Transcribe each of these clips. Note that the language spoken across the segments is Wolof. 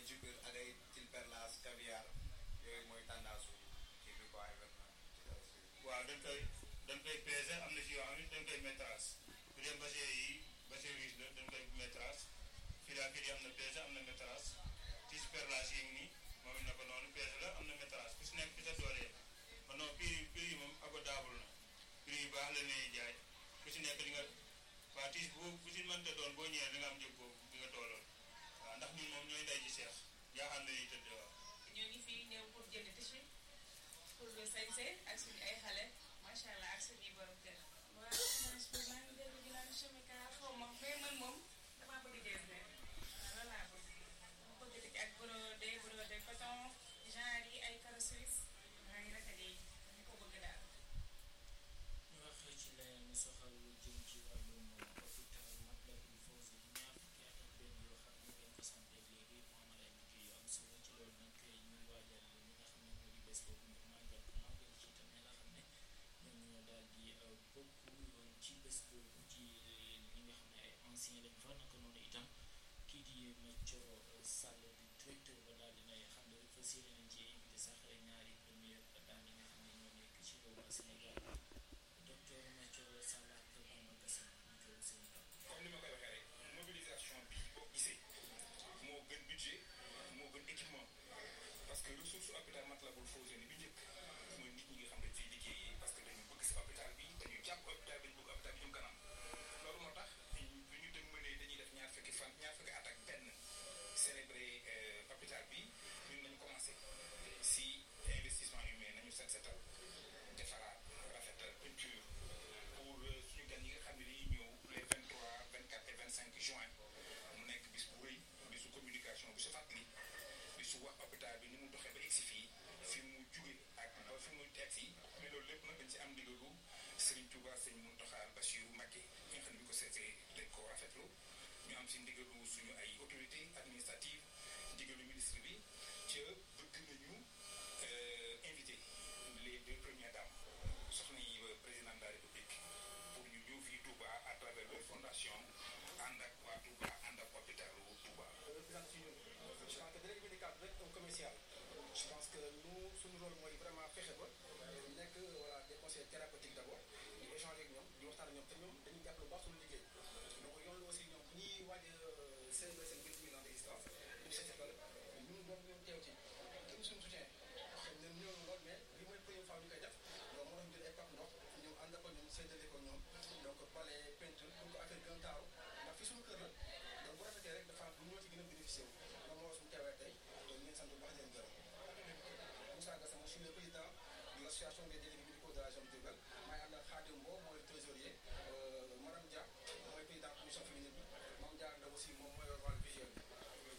jupir ak ay tilperlas caviar yooyu mooy tendance kii bi quoi événement waaw dañ koy peser am na ci yoo xam ne dañ koy métrage bu dee bassin riche la dañ koy métrage filature yi am na peser am na métrage tilperlas yi nii moom na ko noonu peser la am na métrage ku si nekk bi sa doolee man non prix yi moom abordable na prix yu baax la ñuy jaay ku si nekk di nga waa tiis bu si mënta doon boo ñëwee da nga am njëg boobu di nga tooloon waaw ndax ñun moom ñooy ndey ji seex jaaxal na ñuy tëdd waaw. ñoo ngi fii ñëw pour jënd tissu pour sañse ak suñu ay xale macha allah ak suñuy borom kër. waaw semence bi maa ngi déglu di naan chemical xaw ma mais man moom damaa bëgg jees ne waaw loolu laa bëgg. dama bëgg di ak brodé coton genre yi ay karo suisse maa ngi rafet yi ñu ko bëgg daal. ñu wax ci leneen soxal lu jëm ci wàllum hôpital Matlaboul Fawzeyni ñaar fukki at ak benn yoo xam ne ngeen ko santé léegi mu amal ay liggéey yu am solo ci loolu nag ñu waajal li nga xam ne moo di bés boobu ngir màggal ci tamit nga xam ne ñoom ñoo daal di bokk ci bés boobu ci ñi nga xam ne ay anciens lañ fa naka noonu itam kii di Mathioro Sall di directeur ba daal di nay xam ne rek fas yéene nañ ci invité sax ñaari première dame yi nga xam ne ñoo nekk ci réewu Sénégal docteur Mathioro Sall ak Bamba Gassama ñu koy seen kàddu. comme ni ma koy waxee rek mobilisation bi boo gisee moo gën budget moo gën équipement parce que ressource hôpital Matlaboul Fawzeyni bi njëkk mooy nit ñi nga xam ne fii liggéeyee parce que dañu bëgg si hôpital bi dañu jàpp hôpital bi dañu bëgg hôpital bi jëm kanam loolu moo tax bu ñu dëgmalee dañuy def ñaar fukki at ak benn célébrer hôpital bi ñun nañu commencé si investissement humain nañu set setal defaraat rafetal peinture pour suñu gan yi nga xam ne dañuy ñëw les 23 24 et 25 juin mu nekk bis bu rëy bisu communication bisu fàttali bisu wax hôpital bi ni mu doxee ba egsi fii fi mu jóge ak ba fi mu egsi mais loolu lépp nag dañ ci am ndigalu Serigne Touba Serigne Mountakha Bassirou Mbacké ñi nga xam ne bi ko seetee dañ ko rafetlu ñu am si ndigalu suñu ay autorité administrative ndigalu ministre bi ca bëgg nañu invité les deux premières dames soxna yi président de la République pour ñu ñëw fii Touba à travers leur fondation ànd ak waa Touba ànd ak hôpitalu Touba. Je pense que délégué médical rek un commercial. Je pense que nous suñu rôle mooy vraiment fexe ba nekk voilà des conseils thérapeutiques d'abord di échanger ak ñoom di waxtaan ak ñoom te ñoom dañuy jàpp lu baax suñu liggéey donc yoon la aussi ñoom bu ñuy waaj a célébrer seen 20 ans d'existence ñu seetal ñun doom ñoom teew ci gëm suñu soutien ñun ñoo lool mais li mooy première fois ñu koy def donc moo tax ñu jël ay pap ndox ñoom ànd ak ñoom séddale ko ñoom donc bale peinture pour ko affaire gën a taaru ndax fi suñu kër la donc bu rafetee rek dafa am ñoo ci gën a bénéficié wu loolu moo suñu teewee tey donc ñu sant bu baax leen gërëm Moussa Gassama je suis le président de l'association des délégués médicaux de la région de Diourbel maay ànd ak Khadim Mbow mooy trésorier madame Dia mooy président commission féminine bi Mame Dia Ndaw aussi moom mooy wàllu visuel bi.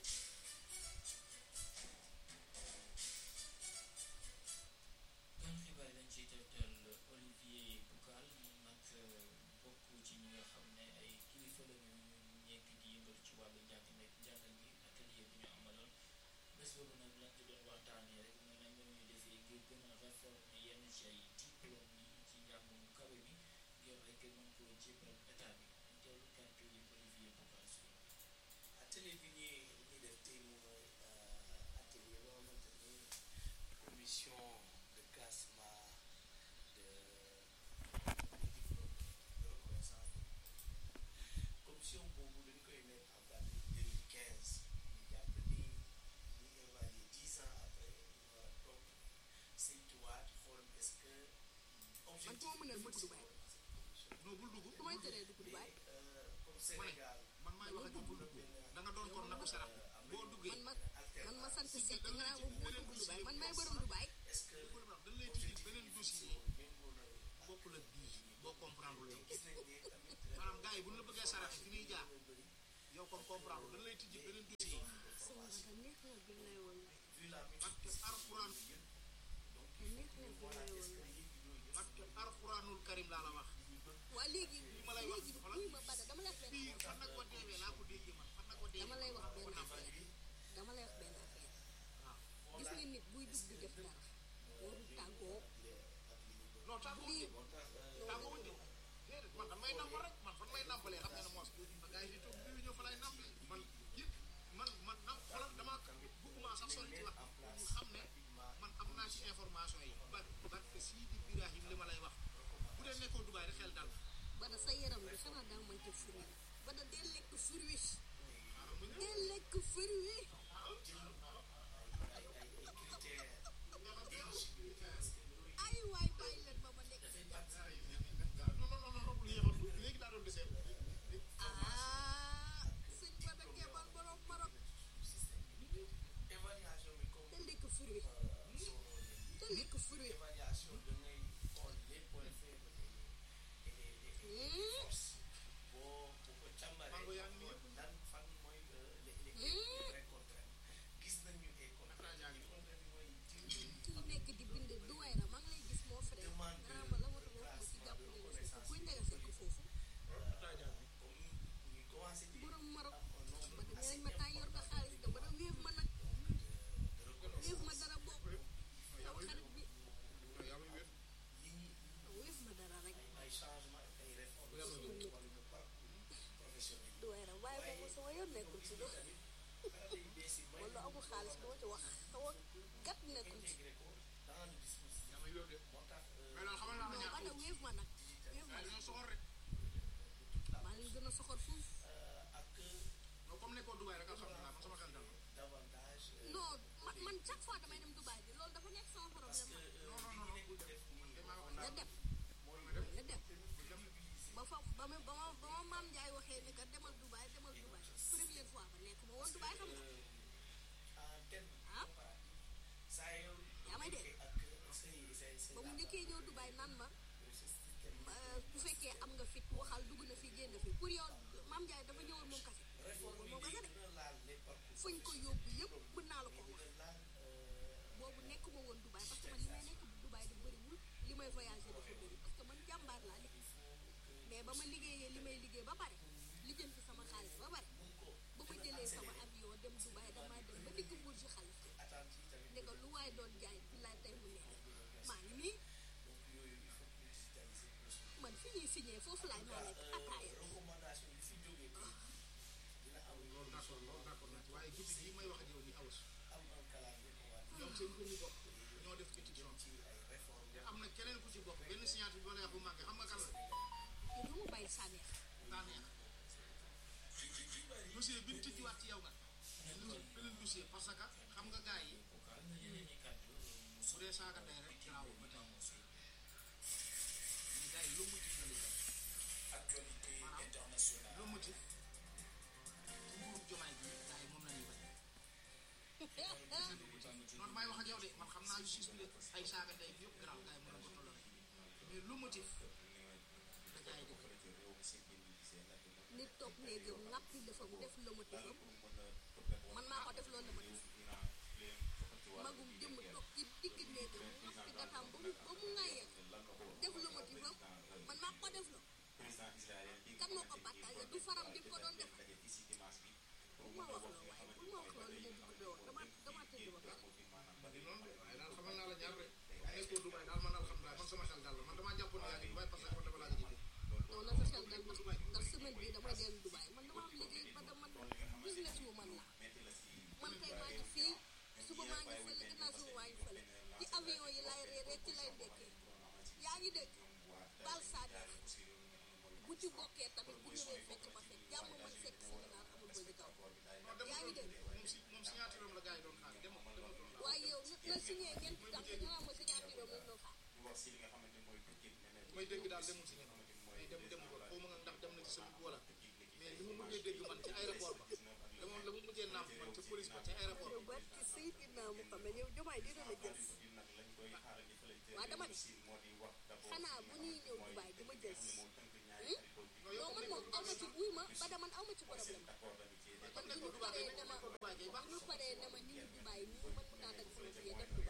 kon xibaar lañ ciy tegtal Olivier Boucal moom nag bokk ci ñi nga xam ne ay kilifa la ñu nekk di yëngal ci wàllu njàng meeg njàngal gi atelier bi ñu amaloon bés boobu nag lañ ci doon waxtaanee rek mooy nag ñoo ñuy defee ngir gën a réformer yenn ci ay diplôme yi ci njàng mu kawe bi ngir rek mën koo jébbal état bi ñu teewlu kàddu yi Olivier Boucal si atelier bi ñuy def tey mooy atelier boo xamante ni commission de classement de diplôme de reconnaissance commission boobu dañ koy mettre en place depuis 2015 ñu jàpp ni ñu évalué 10 ans après ñu war a toog saytuwaat xool est-ce que objectif man foo mën a dugg Dubaï. non bul dugg. su may teree dugg Dubaï. comme Sénégal man maay wax ak yow bul dugg da nga doon kon nabu sarax boo duggee. man ma sant Seck xanaa boobu moo dugg Dubaï man maay borom Dubaï. est-ce que dañ lay tijji beneen dossier bokkul ak bii boo comprendre loolu maanaam gars yi bu ñu la bëggee sarax fi ñuy jaar yow comme comprendre dañ lay tijji beneen dossier sama ragal neex na bi lay woon. parce que alxuraan neex na bi lay woon. parce que alxuraanul karim laa la wax. waa léegi ma lay wax léegi buy ma bada dama lay wax fii benn fan nag ko deewee laa ko déggee man fan nag ko deewee dama lay wax benn affaire dama lay wax benn affaire gis nga nit buy dugg di def dara warul tàggoo non tàggoo lii tàggoo wuñ de déedéet man damay nampal rek man fan may nampalee xam nga ne moos ba gars yi fi toog bi ñëw fa lay nampale man yëpp man nam xoolal dama sa yaram bi xanaa daa manqué fruit ba da dee lekk fruit dee lekk fruit ay waay bàyyi leen ba ma nekk si jàpp léegi daa doon desee sëñ ba da keebal borom Maroc te lekk fruit te lekk fruit mango yaa ngi nii kii nekk di bind Douaira maa ngi lay gis moo frère naa ma la ma doon wax ci jàpp leen foofu kuy ndega fekk foofu borom Maroc ba da ñeneen ma taa yor nga xaalis da ba da wéef ma nag wéef ma dara boobu yow xarit bi yaa may wér wéef ma dara rek Douaira waaye boobu sama yoon nekkul ci do wala amul xaalis doo ci wax xaw a gàtt nekkul ci yaa may wér de mais loolu xamal naa la non ñaar ba da wéef ma nag wéef ma waaye dañoo soxor rek maa leen gën a soxor foofu non comme nekkoo Dubaï rek alhamdulilah man sama xel dal non man chaque fois damay dem Dubaï bi loolu dafa nekk sama problème man bul dem man de maa wax nga dem nga dem ba fa ba ma maam Ndiaye waxee ne que demal Dubaï première fois ba nekk ma woon Dubaï xam nga ah yaa may dégg ba mu njëkkee ñëw Dubaï naan ma bu fekkee am nga fit waxal dugg na fi génn fi pour yow maam Ndiaye dafa ñëwoon moom kase de fuñ ko yóbbu yëpp mën naa la ko wax boobu nekkuma woon Dubaï parce que man li may nekk Dubaï da bëriwul li may voyager dafa bëri parce que man jàmbaar laa de mais ba ma liggéeyee li may liggéey ba pare lijjanti sama xaalis ba pare ba ma jëlee sama avion dem Dubaï damaa dem ba digg Burj Khalifa ne ko lu waay doon jaay laay tey mu nekk maa ngi nii man fi ñuy signé foofu laay naanee ataaya loolu d'accord naa ci waaye guddi gii may wax ak yow ni awus ñoom seen gën ñu bokk ñoo def pétition te am na keneen ku ci bokk benn signature bi ma lay wax bu manqué xam nga kan la te du mu bàyyi sànneex daa neex dossier bi ñu tijjiwaat ci yow nga beneen dossier parce que xam nga gars yi bu dee saaga day rek garaaw ba tey mais gars yi loo motif la lay def Actualité internationale. loo motif nguurub jomaay bi gars yi moom la ñuy bañ man may wax ak yow de man xam naa justice bi de ay saaga day yëpp garaaw gars yi mën na ko tolloo mais lu motif da gars yi di bañ nit toog néegam nappi dafa mu def lomotifam man maa ko def loolu lomotif magum jëmm toog ci digg néegam nappi dataam ba mu ŋaayee def lomotifam man maa ko def lo kan moo ko partagé du faram bi ko doon def bu ma wax loolu waaye bu ma wax loolu moom bëgg doon dama tëdd ba pare noonu waaye daal xamal naa la ñaar rek nekkoo Dubaï daal man alhamdulilah man sama xel daal la man damaa jàppoon ne yaa ngi Dubaï parce que man dafa laa gëj non na sa xel dal ndax semaine bii damay dellu Dubaï man dama am liggéey ba dama business mu man la man tey maa ngi fii suba maa ngi fële gannaaw suba maa ngi fële ci avion yi laay reeree ci lay ndekkee yaa ngi dégg baal Sadio bu ci bokkee tamit bu ñëwee fekk ma fekk jàmm man fekk sa gannaaw amul ba ci kaw yaa ngi dégg moom signature am la gars yi doon xaar demoo waaye yow na signé ngeen tax nga xam ma signature am lañ doon xaar may dégg daal demul si ñenn mais dem ko xaw ma nga ndax dem na ci sama wala mais li ma mujjee dégg man ci aéroport ba la ma mujjee naam man ca police ba ca aéroport yow barki Seydina Muhammad yow jomaay dina la jël waa dama ne xanaa bu ñuy ñëw Dubaï di ma jël si non man moom aw ma ci wuy ma ba da man aw ma ci problème man bu ñu paree ne ma ñu ngi Dubaï nii man mun naa dagg sama billet dem